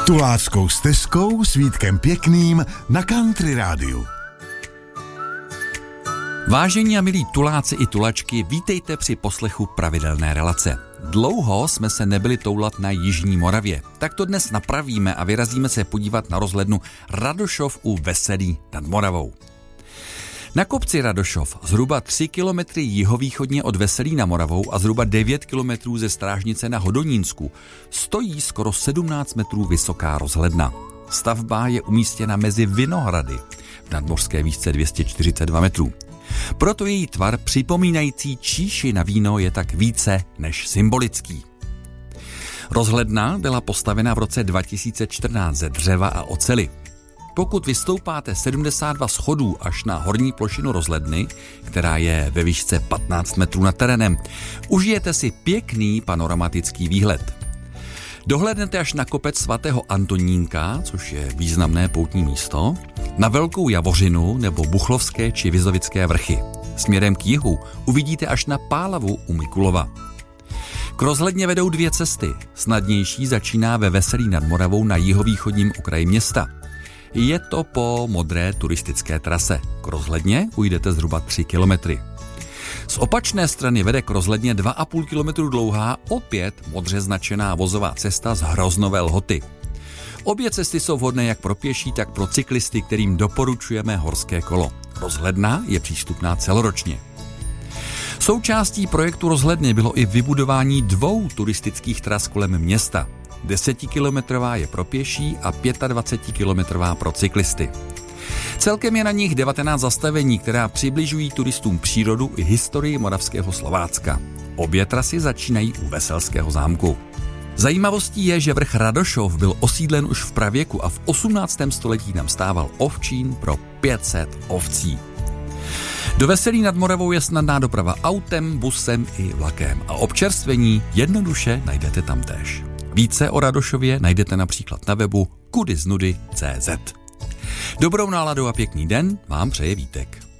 Tuláckou stezkou s Vítkem Pěkným na Country Rádiu. Vážení a milí tuláci i tulačky, vítejte při poslechu pravidelné relace. Dlouho jsme se nebyli toulat na Jižní Moravě, tak to dnes napravíme a vyrazíme se podívat na rozhlednu Radošov u Veselí nad Moravou. Na kopci Radošov, zhruba 3 kilometry jihovýchodně od Veselí nad Moravou a zhruba 9 kilometrů ze Strážnice na Hodonínsku, stojí skoro 17 metrů vysoká rozhledna. Stavba je umístěna mezi Vinohrady v nadmořské výšce 242 metrů. Proto její tvar připomínající číši na víno je tak více než symbolický. Rozhledna byla postavena v roce 2014 ze dřeva a oceli. Pokud vystoupáte 72 schodů až na horní plošinu rozhledny, která je ve výšce 15 metrů nad terénem, užijete si pěkný panoramatický výhled. Dohlédnete až na kopec svatého Antonínka, což je významné poutní místo, na Velkou Javořinu nebo Buchlovské či Vizovické vrchy. Směrem k jihu uvidíte až na Pálavu u Mikulova. K rozhledně vedou dvě cesty. Snadnější začíná ve Veselí nad Moravou na jihovýchodním okraji města. Je to po modré turistické trase. K rozhledně ujdete zhruba 3 kilometry. Z opačné strany vede k rozhledně 2,5 kilometru dlouhá, opět modře značená vozová cesta z Hroznové Lhoty. Obě cesty jsou vhodné jak pro pěší, tak pro cyklisty, kterým doporučujeme horské kolo. Rozhledna je přístupná celoročně. Součástí projektu rozhledny bylo i vybudování 2 turistických tras kolem města. 10kilometrová je pro pěší a 25kilometrová pro cyklisty. Celkem je na nich 19 zastavení, která přibližují turistům přírodu i historii moravského Slovácka. Obě trasy začínají u Veselského zámku. Zajímavostí je, že vrch Radošov byl osídlen už v pravěku a v 18. století tam stával ovčín pro 500 ovcí. Do Veselí nad Moravou je snadná doprava autem, busem i vlakem a občerstvení jednoduše najdete tamtéž. Více o Radošově najdete například na webu kudiznudy.cz. Dobrou náladu a pěkný den vám přeje Vítek.